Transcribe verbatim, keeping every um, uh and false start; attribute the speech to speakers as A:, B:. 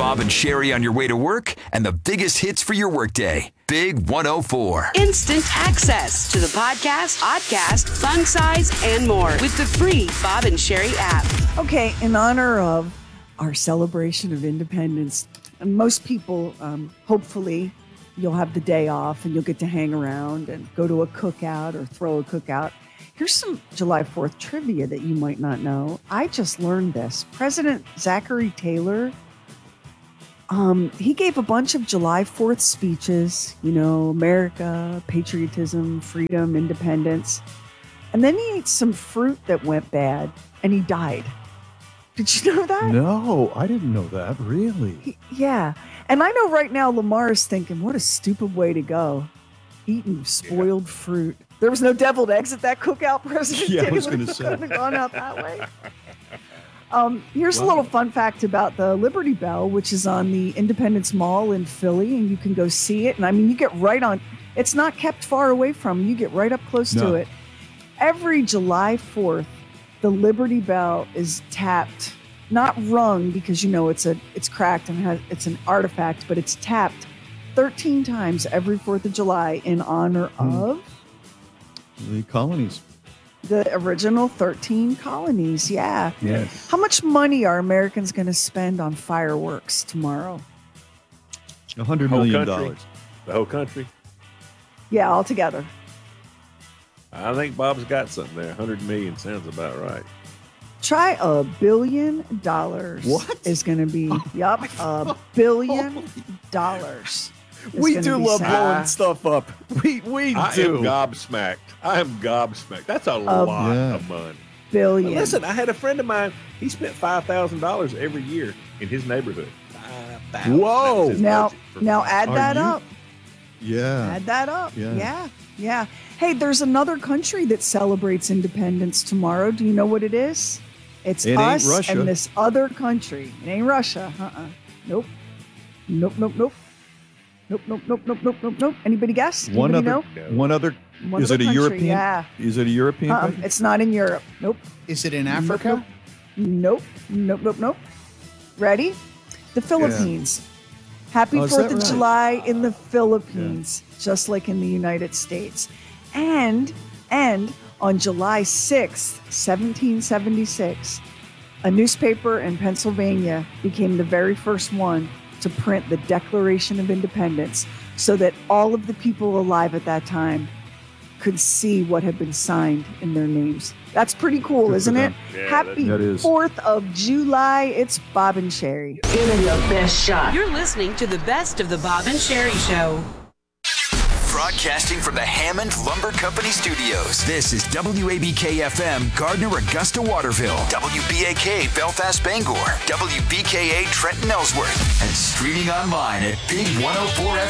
A: Bob and Sherry on your way to work and the biggest hits for your workday. Big one oh four.
B: Instant access to the podcast, podcast, fun size, and more with the free Bob and Sherry app.
C: Okay, in honor of our celebration of independence, and most people, um, hopefully, you'll have the day off and you'll get to hang around and go to a cookout or throw a cookout. Here's some July fourth trivia that you might not know. I just learned this. President Zachary Taylor, um, he gave a bunch of July fourth speeches, you know, America, patriotism, freedom, independence. And then he ate some fruit that went bad and he died. Did you know that?
D: No, I didn't know that. Really?
C: He, yeah. And I know right now Lamar is thinking, what a stupid way to go. Eating spoiled yeah. fruit. There was no deviled eggs at that cookout, President
D: Yeah,
C: Taylor.
D: I was going to say.
C: Couldn't have gone out that way. Um, here's wow. a little fun fact about the Liberty Bell, which is on the Independence Mall in Philly, and you can go see it. And I mean, you get right on. It's not kept far away from you. You get right up close
D: no.
C: to it. Every July fourth, the Liberty Bell is tapped, not rung because, you know, it's a it's cracked and has, it's an artifact, but it's tapped thirteen times every fourth of July in honor hmm. of
D: the colonies.
C: The original thirteen colonies, yeah.
D: Yes.
C: How much money are Americans going to spend on fireworks tomorrow?
D: A hundred million dollars.
E: The whole country?
C: Yeah, altogether.
E: I think Bob's got something there. A hundred million sounds about right.
C: Try a billion dollars.
D: What?
C: Is going to be, yup, a billion dollars.
D: We do love
C: sad.
D: blowing stuff up. We we
E: I
D: do.
E: am gobsmacked. I am gobsmacked. That's a, a lot
D: yeah.
E: of money.
C: Billion.
E: But listen, I had a friend of mine. He spent five thousand dollars every year in his neighborhood. Five thousand.
D: Whoa!
C: Now, now add
D: Are
C: that
D: you?
C: up.
D: Yeah.
C: Add that up.
D: Yeah.
C: yeah, yeah. Hey, there's another country that celebrates independence tomorrow. Do you know what it is? It's
D: It ain't
C: us
D: Russia.
C: and this other country. It ain't Russia. Uh-uh. Nope. Nope. Nope. Nope. Nope. Nope. Nope. Nope. Nope. Nope. Nope. Anybody guess?
D: One
C: Anybody
D: other.
C: know?
D: One other.
C: One
D: is
C: other
D: it a
C: country,
D: European?
C: Yeah.
D: Is it a European?
C: Uh-uh.
D: country?
C: It's not in Europe. Nope.
F: Is it in Africa?
C: Nope. Nope. Nope. Nope. Ready? The Philippines. Happy
D: Oh, is
C: Fourth
D: that
C: of
D: right?
C: July in the Philippines, just like in the United States. And and on July sixth, seventeen seventy-six, a newspaper in Pennsylvania became the very first one to print the Declaration of Independence so that all of the people alive at that time could see what had been signed in their names. That's pretty cool,
D: Good
C: isn't
D: for
C: it?
D: them.
E: Yeah,
C: Happy
D: that is.
C: fourth of July. It's Bob and Sherry.
B: Give it your best shot. You're listening to the best of the Bob and Sherry Show.
A: Broadcasting from the Hammond Lumber Company Studios. This is W A B K F M, Gardner, Augusta, Waterville. W B A K, Belfast, Bangor. W B K A, Trenton, Ellsworth. And streaming online at Big one oh four